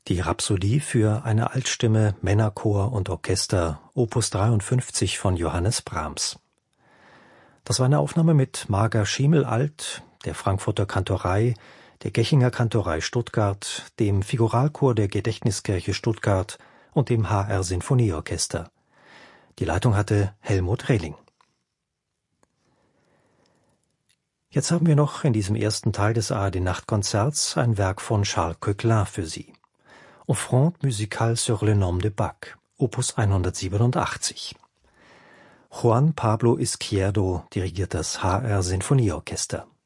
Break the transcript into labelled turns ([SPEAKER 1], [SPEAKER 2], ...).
[SPEAKER 1] Die Rhapsodie für eine Altstimme, Männerchor und Orchester, Opus 53 von Johannes Brahms. Das war eine Aufnahme mit Marga Schiemel-Alt, der Frankfurter Kantorei, der Gechinger Kantorei Stuttgart, dem Figuralchor der Gedächtniskirche Stuttgart und dem HR Sinfonieorchester. Die Leitung hatte Helmut Rehling. Jetzt haben wir noch in diesem ersten Teil des ARD-Nachtkonzerts ein Werk von Charles Coquelin für Sie. Offrande musicale sur le nom de Bach, Opus 187. Juan Pablo Izquierdo dirigiert das HR Sinfonieorchester.